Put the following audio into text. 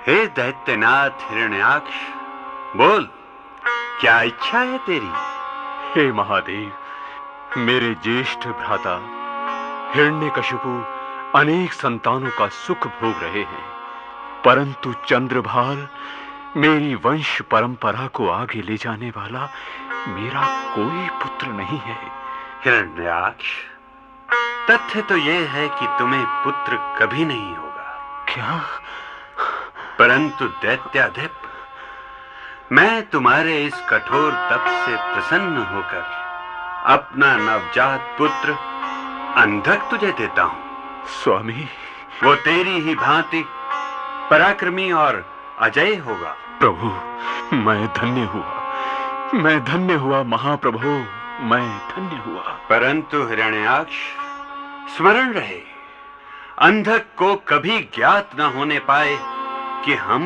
हे दैत्यनाथ हिरण्याक्ष, बोल, क्या इच्छा है तेरी? हे महादेव, मेरे ज्येष्ठ भ्राता हिरण्यकशिपु अनेक संतानों का सुख भोग रहे हैं, परंतु चंद्रभाल मेरी वंश परंपरा को आगे ले जाने वाला मेरा कोई पुत्र नहीं है। हिरण्याक्ष, तथ्य तो यह है कि तुम्हें पुत्र कभी नहीं होगा। क्या? परंतु दैत्याधिप, मैं तुम्हारे इस कठोर तप से प्रसन्न होकर अपना नवजात पुत्र अंधक तुझे देता हूं। स्वामी, वो तेरी ही भांति पराक्रमी और अजय होगा। प्रभु, मैं धन्य हुआ महाप्रभु, मैं धन्य हुआ। परंतु हिरण्याक्ष, स्मरण रहे, अंधक को कभी ज्ञात न होने पाए कि हम